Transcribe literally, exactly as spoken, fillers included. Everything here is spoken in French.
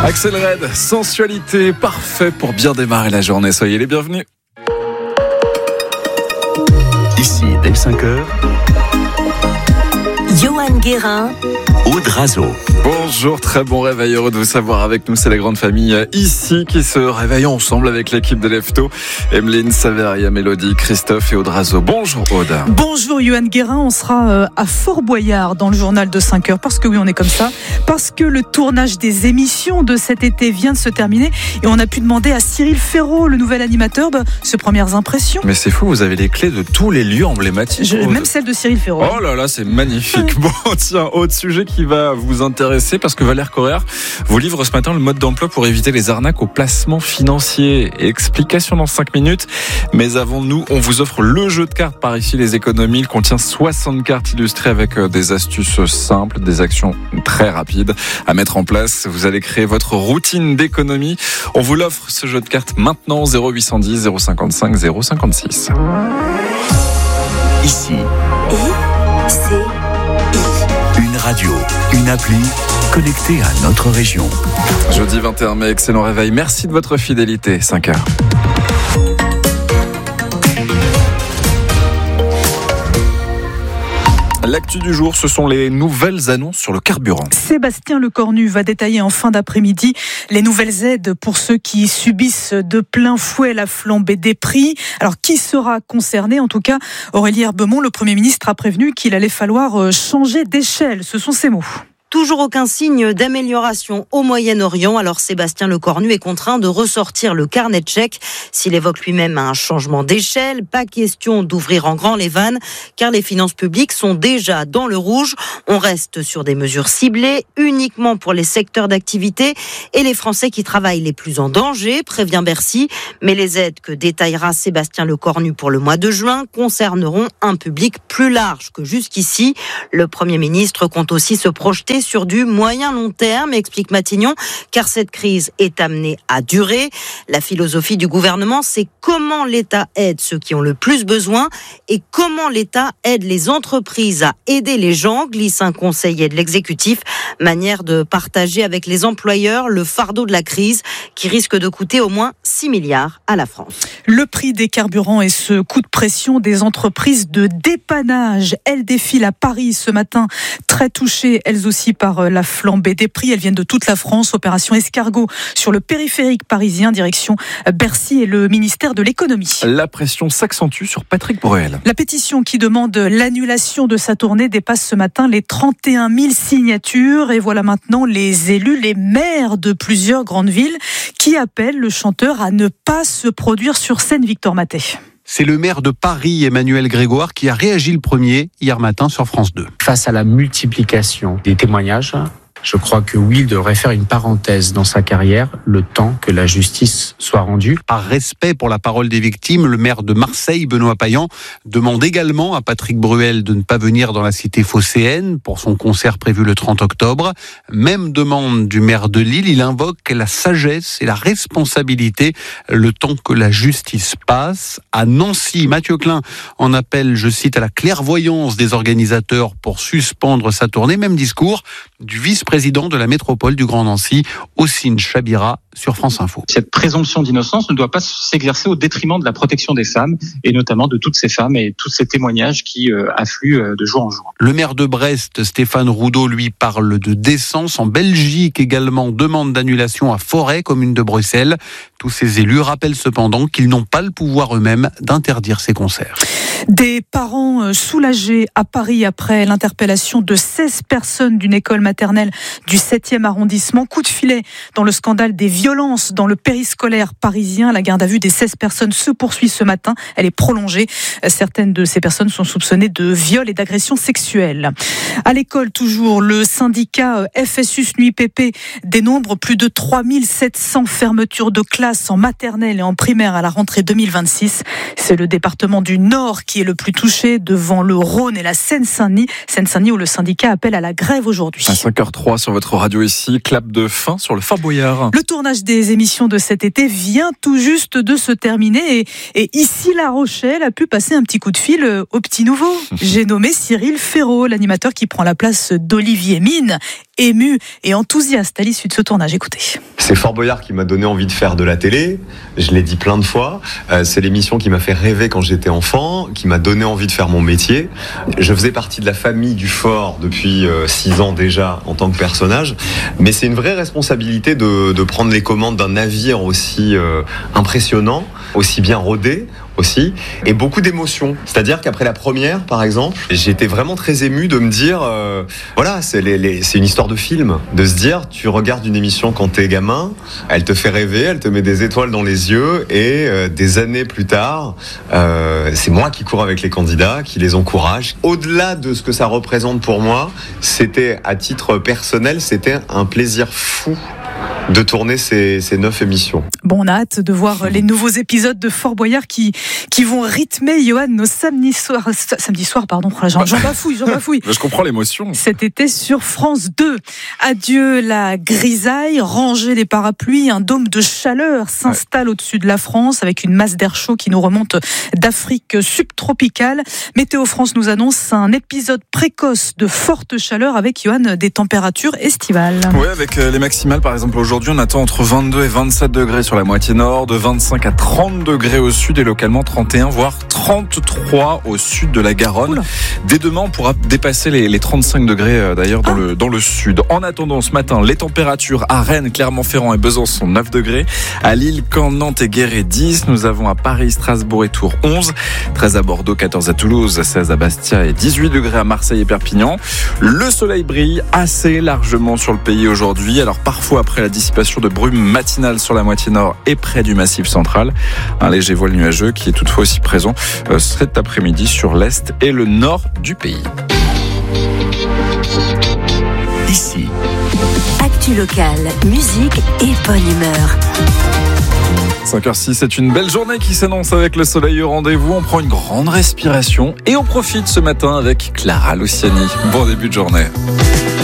Axel Red, sensualité, parfait pour bien démarrer la journée. Soyez les bienvenus. Ici, dès cinq heures, Johan Guérin, Aude Razo. Bonjour, très bon réveil, heureux de vous savoir avec nous. C'est la grande famille ici qui se réveille ensemble avec l'équipe de Lefto. Emeline, Saveria, Mélodie, Christophe et Aude Razo. Bonjour Aude. Bonjour Johan Guérin, on sera à Fort Boyard dans le journal de cinq heures. Parce que oui, on est comme ça. Parce que le tournage des émissions de cet été vient de se terminer. Et on a pu demander à Cyril Ferraud, le nouvel animateur, bah, ses premières impressions. Mais c'est fou, vous avez les clés de tous les lieux emblématiques. Je, même celle de Cyril Ferraud. Oh là là, c'est magnifique. Bon, tiens, autre sujet qui va vous intéresser parce que Valère Correa vous livre ce matin le mode d'emploi pour éviter les arnaques au placement financier. Explication dans cinq minutes. Mais avant nous, on vous offre le jeu de cartes par ici, les économies. Il contient soixante cartes illustrées avec des astuces simples, des actions très rapides à mettre en place. Vous allez créer votre routine d'économie. On vous l'offre ce jeu de cartes maintenant. Zéro huit cent dix, zéro cinquante-cinq, zéro cinquante-six. Ici, I, C, I. une radio, une appli connectée à notre région. Jeudi vingt et un mai, excellent réveil. Merci de votre fidélité. cinq heures. L'actu du jour, ce sont les nouvelles annonces sur le carburant. Sébastien Lecornu va détailler en fin d'après-midi les nouvelles aides pour ceux qui subissent de plein fouet la flambée des prix. Alors, qui sera concerné ? En tout cas, Aurélie Herbemont, le Premier ministre, a prévenu qu'il allait falloir changer d'échelle. Ce sont ses mots. Toujours aucun signe d'amélioration au Moyen-Orient, alors Sébastien Lecornu est contraint de ressortir le carnet de chèques. S'il évoque lui-même un changement d'échelle, pas question d'ouvrir en grand les vannes, car les finances publiques sont déjà dans le rouge. On reste sur des mesures ciblées, uniquement pour les secteurs d'activité et les Français qui travaillent les plus en danger, prévient Bercy. Mais les aides que détaillera Sébastien Lecornu pour le mois de juin concerneront un public plus large que jusqu'ici. Le Premier ministre compte aussi se projeter sur du moyen-long terme, explique Matignon, car cette crise est amenée à durer. La philosophie du gouvernement, c'est comment l'État aide ceux qui ont le plus besoin et comment l'État aide les entreprises à aider les gens, glisse un conseiller de l'exécutif. Manière de partager avec les employeurs le fardeau de la crise qui risque de coûter au moins six milliards à la France. Le prix des carburants et ce coup de pression des entreprises de dépannage. Elles défilent à Paris ce matin, très touchées, elles aussi, par la flambée des prix. Elles viennent de toute la France. Opération escargot sur le périphérique parisien, direction Bercy et le ministère de l'économie. La pression s'accentue sur Patrick Bruel. La pétition qui demande l'annulation de sa tournée dépasse ce matin les trente et un mille signatures. Et voilà maintenant les élus, les maires de plusieurs grandes villes qui appellent le chanteur à ne pas se produire sur scène. Victor Maté. C'est le maire de Paris, Emmanuel Grégoire, qui a réagi le premier hier matin sur France deux. Face à la multiplication des témoignages, je crois que oui, il devrait faire une parenthèse dans sa carrière, le temps que la justice soit rendue. Par respect pour la parole des victimes, le maire de Marseille, Benoît Payan, demande également à Patrick Bruel de ne pas venir dans la cité phocéenne pour son concert prévu le trente octobre. Même demande du maire de Lille, il invoque la sagesse et la responsabilité, le temps que la justice passe. À Nancy, Mathieu Klein en appelle, je cite, à la clairvoyance des organisateurs pour suspendre sa tournée. Même discours du vice-président de la métropole du Grand Nancy, Ossine Chabira, sur France Info. Cette présomption d'innocence ne doit pas s'exercer au détriment de la protection des femmes, et notamment de toutes ces femmes et tous ces témoignages qui euh, affluent euh, de jour en jour. Le maire de Brest, Stéphane Roudot, lui parle de décence. En Belgique également, demande d'annulation à Forêt, commune de Bruxelles. Tous ces élus rappellent cependant qu'ils n'ont pas le pouvoir eux-mêmes d'interdire ces concerts. Des parents soulagés à Paris après l'interpellation de seize personnes d'une école maternelle du septième arrondissement. Coup de filet dans le scandale des violences dans le périscolaire parisien. La garde à vue des seize personnes se poursuit ce matin. Elle est prolongée. Certaines de ces personnes sont soupçonnées de viol et d'agression sexuelle. À l'école toujours, le syndicat F S U S N U I P P dénombre plus de trois mille sept cents fermetures de classes classes en maternelle et en primaire à la rentrée deux mille vingt-six. C'est le département du Nord qui est le plus touché devant le Rhône et la Seine-Saint-Denis. Seine-Saint-Denis où le syndicat appelle à la grève aujourd'hui. À cinq heures zéro trois sur votre radio ici, clap de fin sur le Fort Boyard. Le tournage des émissions de cet été vient tout juste de se terminer et, et ici La Rochelle a pu passer un petit coup de fil au petit nouveau. J'ai nommé Cyril Ferraud, l'animateur qui prend la place d'Olivier Mine, ému et enthousiaste à l'issue de ce tournage. Écoutez. C'est Fort Boyard qui m'a donné envie de faire de la télé, je l'ai dit plein de fois, euh, c'est l'émission qui m'a fait rêver quand j'étais enfant, qui m'a donné envie de faire mon métier. Je faisais partie de la famille du Fort depuis euh, six ans déjà en tant que personnage, mais c'est une vraie responsabilité de, de prendre les commandes d'un navire aussi euh, impressionnant, aussi bien rodé, aussi, et beaucoup d'émotions. C'est-à-dire qu'après la première, par exemple, j'étais vraiment très ému de me dire, euh, voilà, c'est, les, les, c'est une histoire de film, de se dire, tu regardes une émission quand t'es gamin, elle te fait rêver, elle te met des étoiles dans les yeux, et euh, des années plus tard, euh, c'est moi qui cours avec les candidats, qui les encourage. Au-delà de ce que ça représente pour moi, c'était, à titre personnel, c'était un plaisir fou de tourner ces, ces neuf émissions. Bon, on a hâte de voir les nouveaux épisodes de Fort Boyard qui, qui vont rythmer, Johan, nos samedis soirs, samedi soir, pardon, j'en, j'en bafouille, j'en bafouille. Je comprends l'émotion. Cet été sur France deux. Adieu la grisaille, rangez les parapluies, un dôme de chaleur s'installe ouais. au-dessus de la France avec une masse d'air chaud qui nous remonte d'Afrique subtropicale. Météo France nous annonce un épisode précoce de forte chaleur avec, Johan, des températures estivales. Oui, avec les maximales, par exemple, aujourd'hui, on attend entre vingt-deux et vingt-sept degrés sur la moitié nord, de vingt-cinq à trente degrés au sud et localement trente et un voire trente-trois au sud de la Garonne. Oula. Dès demain, on pourra dépasser les, les trente-cinq degrés d'ailleurs dans, ah. le, dans le sud. En attendant, ce matin, les températures à Rennes, Clermont-Ferrand et Besançon neuf degrés, à Lille, Caen, Nantes et Guéret dix. Nous avons à Paris, Strasbourg et Tours onze, treize à Bordeaux, quatorze à Toulouse, seize à Bastia et dix-huit degrés à Marseille et Perpignan. Le soleil brille assez largement sur le pays aujourd'hui. Alors parfois après la dissipation de brume matinale sur la moitié nord et près du massif central. Un léger voile nuageux qui est toutefois aussi présent cet après-midi sur l'est et le nord du pays. Ici. Actu locale, musique et bonne humeur. cinq heures six, c'est une belle journée qui s'annonce avec le soleil au rendez-vous. On prend une grande respiration et on profite ce matin avec Clara Luciani. Bon début de journée.